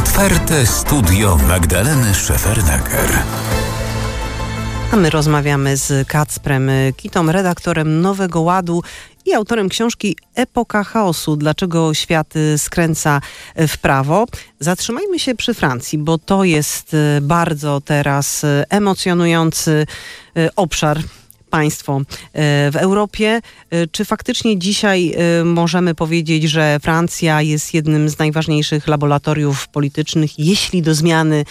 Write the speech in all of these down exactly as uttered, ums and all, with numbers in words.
Otwarte studio Magdaleny Szefernaker. A my rozmawiamy z Kacprem Kitą, redaktorem Nowego Ładu i autorem książki Epoka chaosu. Dlaczego świat skręca w prawo? Zatrzymajmy się przy Francji, bo to jest bardzo teraz emocjonujący obszar. Państwo w Europie. Czy faktycznie dzisiaj możemy powiedzieć, że Francja jest jednym z najważniejszych laboratoriów politycznych, jeśli do zmiany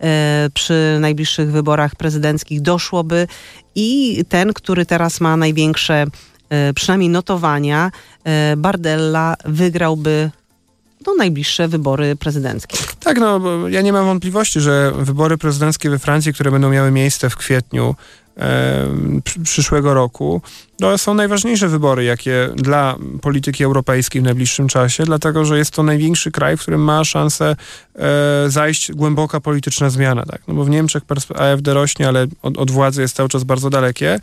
przy najbliższych wyborach prezydenckich doszłoby i ten, który teraz ma największe przynajmniej notowania, Bardella, wygrałby no, najbliższe wybory prezydenckie? Tak, no ja nie mam wątpliwości, że wybory prezydenckie we Francji, które będą miały miejsce w kwietniu przyszłego roku, to są najważniejsze wybory, jakie dla polityki europejskiej w najbliższym czasie, dlatego, że jest to największy kraj, w którym ma szansę e, zajść głęboka polityczna zmiana. Tak? No bo w Niemczech A F D rośnie, ale od, od władzy jest cały czas bardzo dalekie,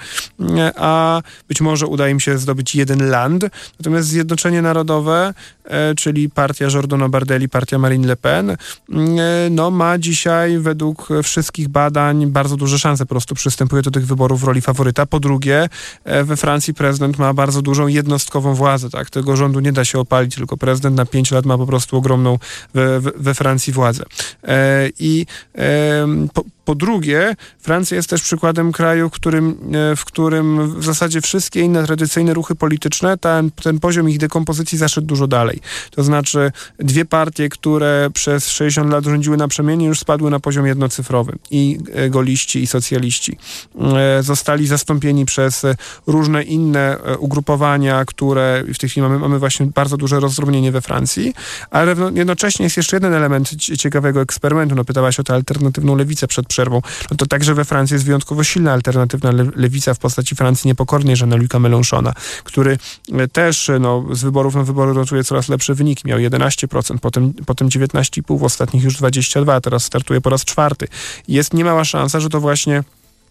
a być może uda im się zdobyć jeden land. Natomiast Zjednoczenie Narodowe, e, czyli partia Jordana Bardelli, partia Marine Le Pen, e, no ma dzisiaj według wszystkich badań bardzo duże szanse. Po prostu przystępuje do tych wyborów w roli faworyta. Po drugie, e, we Francji prezydent ma bardzo dużą jednostkową władzę, tak? Tego rządu nie da się opalić, tylko prezydent na pięć lat ma po prostu ogromną we, we Francji władzę. E, I e, po, po drugie, Francja jest też przykładem kraju, w którym, w którym w zasadzie wszystkie inne tradycyjne ruchy polityczne, ten, ten poziom ich dekompozycji zaszedł dużo dalej. To znaczy dwie partie, które przez sześćdziesiąt lat rządziły naprzemiennie, już spadły na poziom jednocyfrowy. I goliści, i socjaliści. Zostali zastąpieni przez różne inne ugrupowania, które w tej chwili mamy, mamy właśnie bardzo duże rozdrobnienie we Francji, ale jednocześnie jest jeszcze jeden element ciekawego eksperymentu. No, pytałaś o tę alternatywną lewicę przed przerwą. No to także we Francji jest wyjątkowo silna alternatywna le- lewica w postaci Francji Niepokornej, Jeana-Luca Mélenchona, który też no, z wyborów na wybory notuje coraz lepsze wyniki. Miał jedenaście procent, potem, potem dziewiętnaście i pół, w ostatnich już dwadzieścia dwa, teraz startuje po raz czwarty. Jest niemała szansa, że to właśnie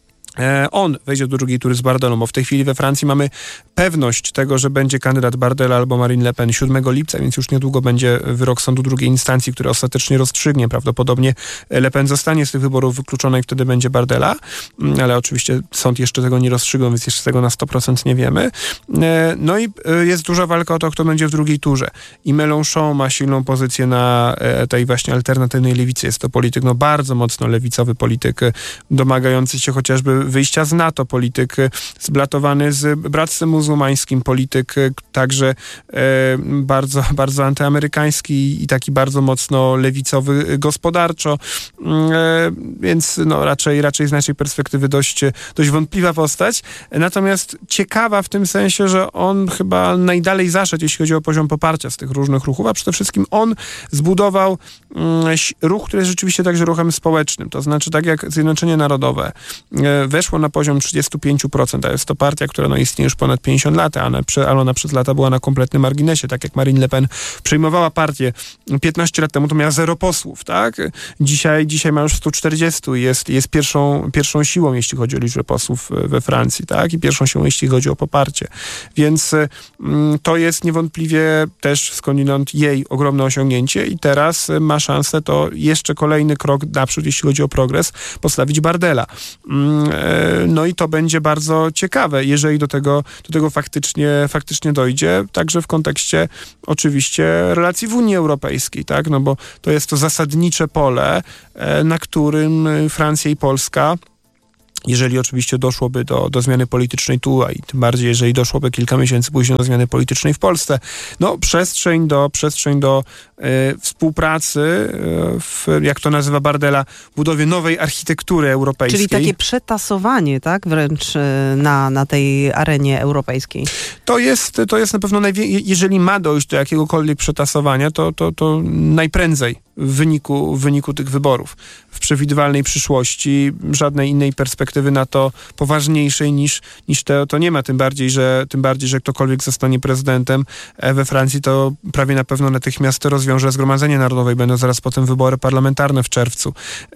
on wejdzie do drugiej tury z Bardellą, bo w tej chwili we Francji mamy pewność tego, że będzie kandydat Bardella albo Marine Le Pen siódmego lipca, więc już niedługo będzie wyrok sądu drugiej instancji, który ostatecznie rozstrzygnie. Prawdopodobnie Le Pen zostanie z tych wyborów wykluczona i wtedy będzie Bardella, ale oczywiście sąd jeszcze tego nie rozstrzygnął, więc jeszcze tego na sto procent nie wiemy. No i jest duża walka o to, kto będzie w drugiej turze. I Mélenchon ma silną pozycję na tej właśnie alternatywnej lewicy. Jest to polityk no bardzo mocno lewicowy, polityk domagający się chociażby wyjścia z NATO, polityk zblatowany z Bractwem Muzułmańskim, polityk także e, bardzo, bardzo antyamerykański i taki bardzo mocno lewicowy gospodarczo, e, więc no, raczej, raczej z naszej perspektywy dość, dość wątpliwa postać. Natomiast ciekawa w tym sensie, że on chyba najdalej zaszedł, jeśli chodzi o poziom poparcia z tych różnych ruchów, a przede wszystkim on zbudował mm, ruch, który jest rzeczywiście także ruchem społecznym. To znaczy, tak jak Zjednoczenie Narodowe e, weszło na poziom trzydzieści pięć procent, a jest to partia, która no, istnieje już ponad pięćdziesiąt lat, a ona, ale ona przez lata była na kompletnym marginesie, tak jak Marine Le Pen przejmowała partię piętnaście lat temu, to miała zero posłów, tak? Dzisiaj, dzisiaj ma już sto czterdzieści i jest, jest pierwszą, pierwszą siłą, jeśli chodzi o liczbę posłów we Francji, tak? I pierwszą siłą, jeśli chodzi o poparcie. Więc mm, to jest niewątpliwie też skądinąd jej ogromne osiągnięcie i teraz ma szansę to jeszcze kolejny krok naprzód, jeśli chodzi o progres, postawić Bardella. Mm, No i to będzie bardzo ciekawe, jeżeli do tego, do tego faktycznie, faktycznie dojdzie, także w kontekście oczywiście relacji w Unii Europejskiej, tak? No bo to jest to zasadnicze pole, na którym Francja i Polska, jeżeli oczywiście doszłoby do, do zmiany politycznej tu, a i tym bardziej, jeżeli doszłoby kilka miesięcy później do zmiany politycznej w Polsce, no przestrzeń do, przestrzeń do e, współpracy, e, w, jak to nazywa Bardella, budowie nowej architektury europejskiej. Czyli takie przetasowanie, tak? Wręcz e, na, na tej arenie europejskiej. To jest, to jest na pewno, najwie- jeżeli ma dojść do jakiegokolwiek przetasowania, to, to, to najprędzej w wyniku, w wyniku tych wyborów. W przewidywalnej przyszłości żadnej innej perspektywy perspektywy na to poważniejszej niż, niż to, to nie ma. Tym bardziej, że, tym bardziej, że ktokolwiek zostanie prezydentem we Francji, to prawie na pewno natychmiast rozwiąże Zgromadzenie Narodowe i będą zaraz potem wybory parlamentarne w czerwcu.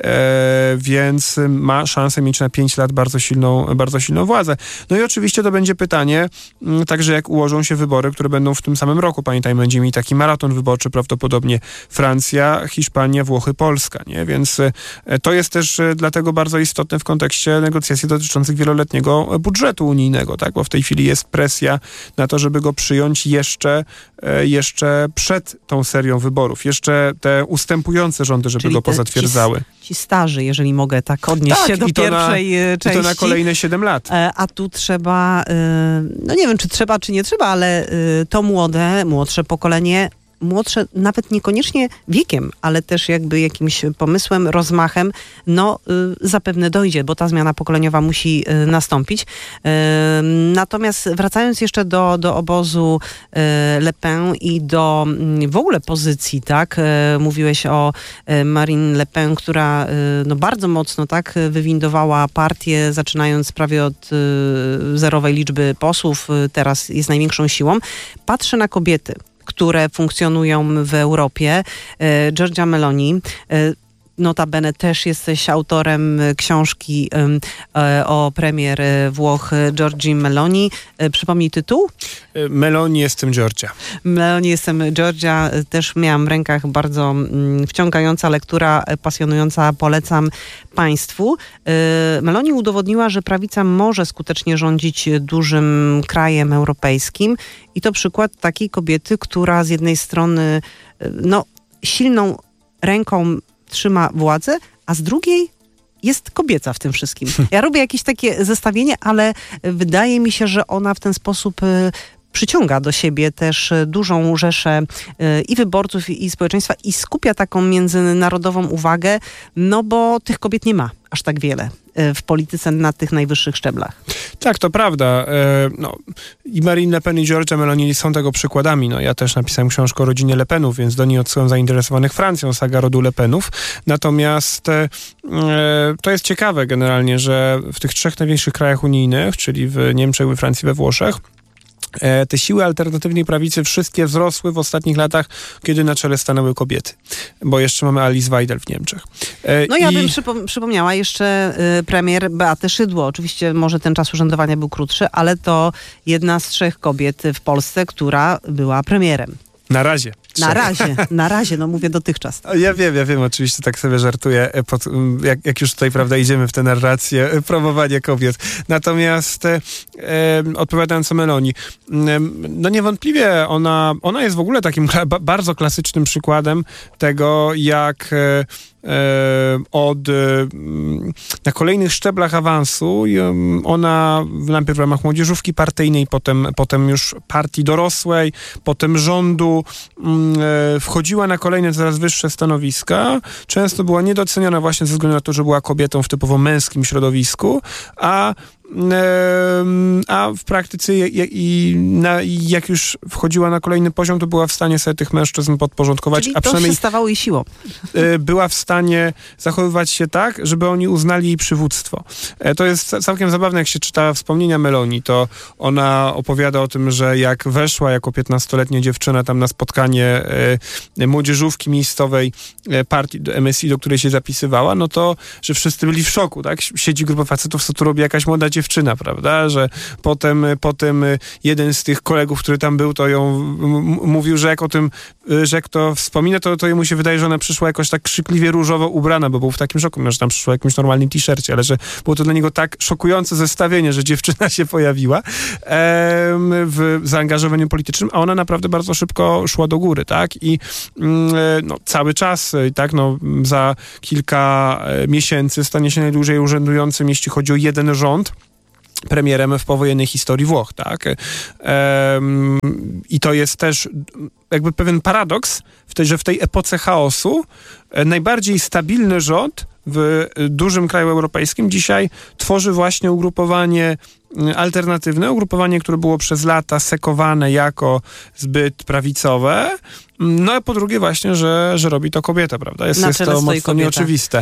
E, więc ma szansę mieć na pięć lat bardzo silną, bardzo silną władzę. No i oczywiście to będzie pytanie, m, także jak ułożą się wybory, które będą w tym samym roku. Pamiętajmy, będziemy mieli taki maraton wyborczy, prawdopodobnie Francja, Hiszpania, Włochy, Polska, nie? Więc e, to jest też e, dlatego bardzo istotne w kontekście negocjacji dotyczących wieloletniego budżetu unijnego, tak? Bo w tej chwili jest presja na to, żeby go przyjąć jeszcze, e, jeszcze przed tą serią wyborów. Jeszcze te ustępujące rządy, żeby Czyli go te, pozatwierdzały. Ci, ci starzy, jeżeli mogę tak odnieść tak, się do i pierwszej na, części. I to na kolejne siedem lat. A tu trzeba, no nie wiem, czy trzeba, czy nie trzeba, ale to młode, młodsze pokolenie, młodsze nawet niekoniecznie wiekiem, ale też jakby jakimś pomysłem, rozmachem, no y, zapewne dojdzie, bo ta zmiana pokoleniowa musi y, nastąpić. Y, natomiast wracając jeszcze do, do obozu y, Le Pen i do y, w ogóle pozycji, tak? Y, mówiłeś o y, Marine Le Pen, która y, no bardzo mocno tak wywindowała partię, zaczynając prawie od y, zerowej liczby posłów, y, teraz jest największą siłą. Patrzę na kobiety, które funkcjonują w Europie. Giorgia Meloni, notabene też jesteś autorem książki o premier Włoch Giorgii Meloni. Przypomnij tytuł? Meloni jestem Giorgia. Meloni jestem Giorgia. Też miałam w rękach bardzo wciągająca lektura, pasjonująca. Polecam państwu. Meloni udowodniła, że prawica może skutecznie rządzić dużym krajem europejskim i to przykład takiej kobiety, która z jednej strony no, silną ręką trzyma władzę, a z drugiej jest kobieca w tym wszystkim. Ja robię jakieś takie zestawienie, ale wydaje mi się, że ona w ten sposób przyciąga do siebie też dużą rzeszę i wyborców, i społeczeństwa i skupia taką międzynarodową uwagę, no bo tych kobiet nie ma aż tak wiele w polityce na tych najwyższych szczeblach. Tak, to prawda. No, i Marine Le Pen i Giorgia Meloni są tego przykładami. No, ja też napisałem książkę o rodzinie Le Penów, więc do niej odsyłam zainteresowanych Francją, saga rodu Le Penów. Natomiast e, to jest ciekawe generalnie, że w tych trzech największych krajach unijnych, czyli w Niemczech, we Francji, we Włoszech, te siły alternatywnej prawicy wszystkie wzrosły w ostatnich latach, kiedy na czele stanęły kobiety. Bo jeszcze mamy Alice Weidel w Niemczech. No ja I... bym przypom- przypomniała jeszcze y, premier Beatę Szydło. Oczywiście może ten czas urzędowania był krótszy, ale to jedna z trzech kobiet w Polsce, która była premierem. Na razie. Na razie, na razie, no mówię dotychczas. Ja wiem, ja wiem, oczywiście tak sobie żartuję, pod, jak, jak już tutaj, prawda, idziemy w tę narrację, promowanie kobiet. Natomiast e, odpowiadając o Meloni, e, no niewątpliwie ona, ona jest w ogóle takim ba, bardzo klasycznym przykładem tego, jak e, od na kolejnych szczeblach awansu ona najpierw w ramach młodzieżówki partyjnej, potem, potem już partii dorosłej, potem rządu wchodziła na kolejne coraz wyższe stanowiska. Często była niedoceniona właśnie ze względu na to, że była kobietą w typowo męskim środowisku, a a w praktyce i na, jak już wchodziła na kolejny poziom, to była w stanie sobie tych mężczyzn podporządkować. Czyli a to przynajmniej się stawało jej siłą. Była w stanie zachowywać się tak, żeby oni uznali jej przywództwo. To jest całkiem zabawne, jak się czyta wspomnienia Meloni, to ona opowiada o tym, że jak weszła jako piętnastoletnia dziewczyna tam na spotkanie młodzieżówki miejscowej partii M S I, do której się zapisywała, no to, że wszyscy byli w szoku, tak? Siedzi grupa facetów, co tu robi jakaś młoda dziewczyna, prawda, że potem, potem jeden z tych kolegów, który tam był, to ją m- mówił, że jak o tym, że jak to wspomina, to, to jemu się wydaje, że ona przyszła jakoś tak krzykliwie różowo ubrana, bo był w takim szoku, że tam przyszła w jakimś normalnym t-shircie, ale że było to dla niego tak szokujące zestawienie, że dziewczyna się pojawiła em, w zaangażowaniu politycznym, a ona naprawdę bardzo szybko szła do góry, tak, i mm, no, cały czas, tak, no, za kilka miesięcy stanie się najdłużej urzędującym, jeśli chodzi o jeden rząd, premierem w powojennej historii Włoch, tak? Um, I to jest też jakby pewien paradoks, w tej, że w tej epoce chaosu e, najbardziej stabilny rząd w dużym kraju europejskim dzisiaj tworzy właśnie ugrupowanie alternatywne, ugrupowanie, które było przez lata sekowane jako zbyt prawicowe, No a po drugie właśnie, że, że robi to kobieta, prawda? Jest, jest to mocno nieoczywiste.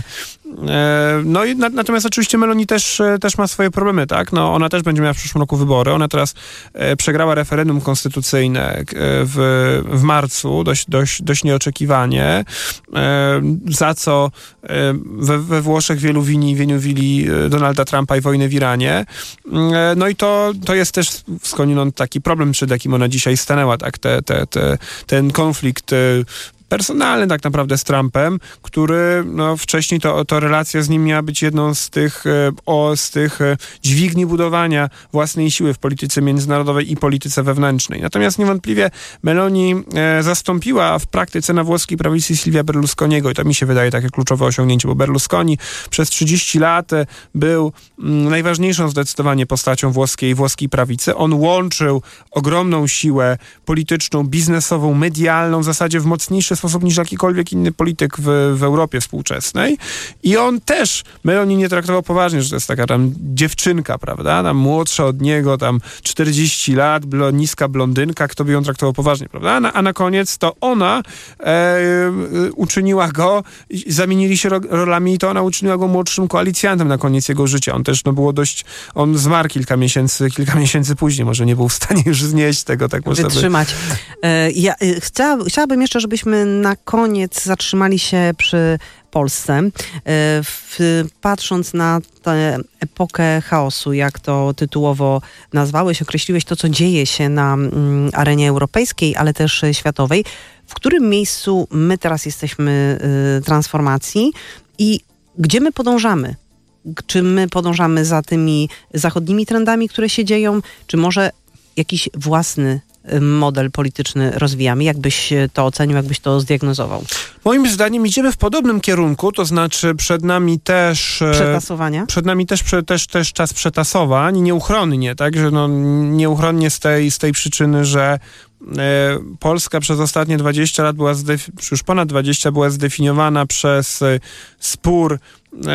E, no i na, natomiast oczywiście Meloni też, też ma swoje problemy, tak? No ona też będzie miała w przyszłym roku wybory. Ona teraz e, przegrała referendum konstytucyjne e, w, w marcu, dość, dość, dość nieoczekiwanie, e, za co e, we, we Włoszech wielu wini, winiowili Donalda Trumpa i wojnę w Iranie. E, no i to, to jest też skądinąd taki problem, przed jakim ona dzisiaj stanęła, tak? Te, te, te, ten konflikt personalny tak naprawdę z Trumpem, który no, wcześniej to, to relacja z nim miała być jedną z tych, o, z tych dźwigni budowania własnej siły w polityce międzynarodowej i polityce wewnętrznej. Natomiast niewątpliwie Meloni e, zastąpiła w praktyce na włoskiej prawicy Silvia Berlusconiego i to mi się wydaje takie kluczowe osiągnięcie, bo Berlusconi przez trzydzieści lat był m, najważniejszą zdecydowanie postacią włoskiej, włoskiej prawicy. On łączył ogromną siłę polityczną, biznesową, medialną, w zasadzie w mocniejszy sposób niż jakikolwiek inny polityk w, w Europie współczesnej. I on też Meloni nie traktował poważnie, że to jest taka tam dziewczynka, prawda? Tam młodsza od niego, tam czterdzieści lat, blo, niska blondynka, kto by ją traktował poważnie, prawda? A na, a na koniec to ona e, uczyniła go, zamienili się ro, rolami i to ona uczyniła go młodszym koalicjantem na koniec jego życia. On też, no było dość, on zmarł kilka miesięcy, kilka miesięcy później, może nie był w stanie już znieść tego, tak można wytrzymać. By... E, ja chcia, chciałabym jeszcze, żebyśmy na koniec zatrzymali się przy Polsce. W, patrząc na tę epokę chaosu, jak to tytułowo nazwałeś, określiłeś to, co dzieje się na mm, arenie europejskiej, ale też światowej. W którym miejscu my teraz jesteśmy y, transformacji i gdzie my podążamy? Czy my podążamy za tymi zachodnimi trendami, które się dzieją, czy może jakiś własny model polityczny rozwijamy? Jak byś to ocenił, jak byś to zdiagnozował? Moim zdaniem idziemy w podobnym kierunku, to znaczy przed nami też... Przetasowania? Przed nami też, też, też czas przetasowań, nieuchronnie, tak? Że no, nieuchronnie z tej, z tej przyczyny, że e, Polska przez ostatnie dwadzieścia lat była, zdef- już ponad dwadzieścia, była zdefiniowana przez e, spór e,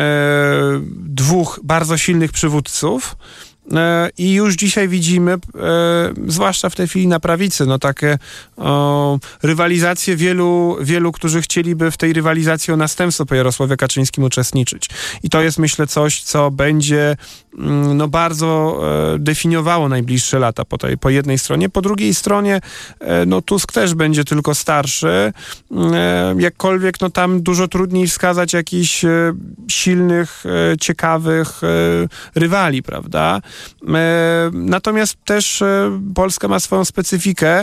dwóch bardzo silnych przywódców. I już dzisiaj widzimy, e, zwłaszcza w tej chwili na prawicy, no takie o, rywalizacje wielu, wielu, którzy chcieliby w tej rywalizacji o następstwo po Jarosławie Kaczyńskim uczestniczyć. I to jest, myślę, coś, co będzie mm, no, bardzo e, definiowało najbliższe lata po, tej, po jednej stronie. Po drugiej stronie e, no, Tusk też będzie tylko starszy. E, jakkolwiek no, tam dużo trudniej wskazać jakichś e, silnych, e, ciekawych e, rywali, prawda? Natomiast też Polska ma swoją specyfikę,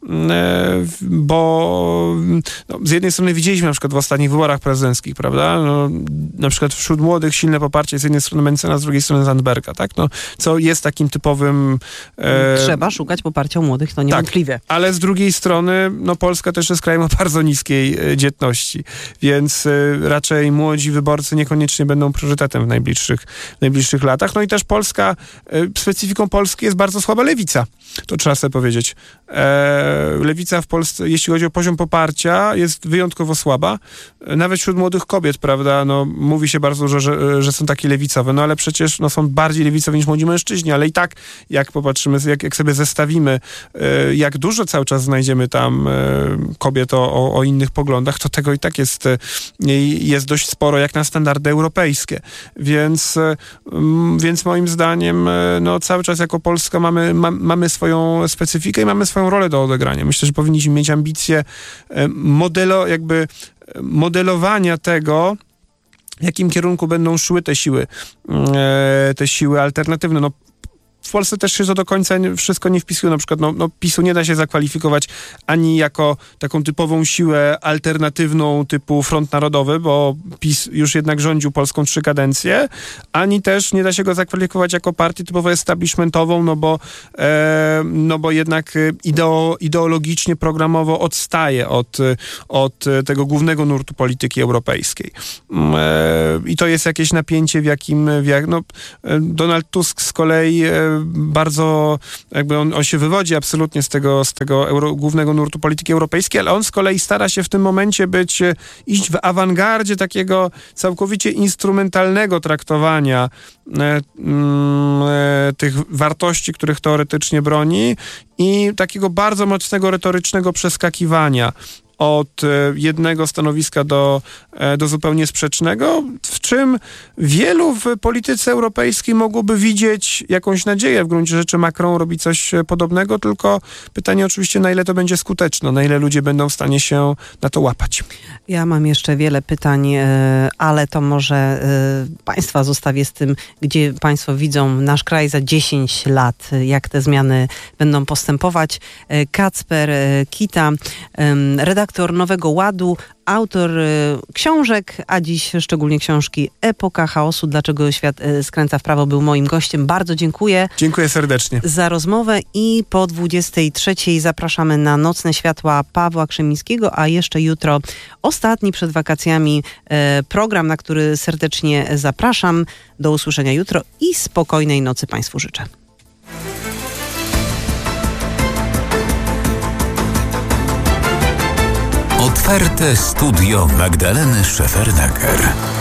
bo no, z jednej strony widzieliśmy na przykład w ostatnich wyborach prezydenckich, prawda? No, na przykład wśród młodych silne poparcie z jednej strony Mencyna, z drugiej strony Zandberga, tak? No, co jest takim typowym... E... Trzeba szukać poparcia u młodych, to niewątpliwie. Tak, ale z drugiej strony no, Polska też jest krajem o bardzo niskiej e, dzietności, więc e, raczej młodzi wyborcy niekoniecznie będą priorytetem w najbliższych, w najbliższych latach. No i też Polska specyfiką Polski jest bardzo słaba lewica. To trzeba sobie powiedzieć. E, lewica w Polsce, jeśli chodzi o poziom poparcia, jest wyjątkowo słaba. Nawet wśród młodych kobiet, prawda, no, mówi się bardzo dużo, że, że są takie lewicowe, no ale przecież no, są bardziej lewicowe niż młodzi mężczyźni, ale i tak, jak popatrzymy, jak, jak sobie zestawimy, e, jak dużo cały czas znajdziemy tam e, kobiet o, o, o innych poglądach, to tego i tak jest, e, jest dość sporo, jak na standardy europejskie. Więc, e, m, więc moim zdaniem no cały czas jako Polska mamy, ma, mamy swoją specyfikę i mamy swoją rolę do odegrania. Myślę, że powinniśmy mieć ambicje modelo, jakby modelowania tego, w jakim kierunku będą szły te siły, te siły alternatywne. No, w Polsce też się to do końca wszystko nie wpisuje. Na przykład no, no, PiS-u nie da się zakwalifikować ani jako taką typową siłę alternatywną typu Front Narodowy, bo PiS już jednak rządził Polską trzy kadencje, ani też nie da się go zakwalifikować jako partię typowo establishmentową, no bo, e, no bo jednak ideo, ideologicznie, programowo odstaje od, od tego głównego nurtu polityki europejskiej. E, I to jest jakieś napięcie, w jakim w jak, no, Donald Tusk z kolei e, bardzo, jakby on, on się wywodzi absolutnie z tego, z tego euro, głównego nurtu polityki europejskiej, ale on z kolei stara się w tym momencie być, iść w awangardzie takiego całkowicie instrumentalnego traktowania e, e, tych wartości, których teoretycznie broni i takiego bardzo mocnego retorycznego przeskakiwania od jednego stanowiska do, do zupełnie sprzecznego, w czym wielu w polityce europejskiej mogłoby widzieć jakąś nadzieję. W gruncie rzeczy Macron robi coś podobnego, tylko pytanie oczywiście, na ile to będzie skuteczne, na ile ludzie będą w stanie się na to łapać. Ja mam jeszcze wiele pytań, ale to może państwa zostawię z tym, gdzie państwo widzą nasz kraj za dziesięć lat, jak te zmiany będą postępować. Kacper Kita, redaktor Nowego Ładu, autor książek, a dziś szczególnie książki Epoka chaosu, dlaczego świat skręca w prawo, był moim gościem. Bardzo dziękuję. Dziękuję serdecznie Za rozmowę i po dwudziestej trzeciej zapraszamy na Nocne Światła Pawła Krzemińskiego, a jeszcze jutro ostatni przed wakacjami program, na który serdecznie zapraszam. Do usłyszenia jutro i spokojnej nocy Państwu życzę. Otwarte studio Magdaleny Szefernaker.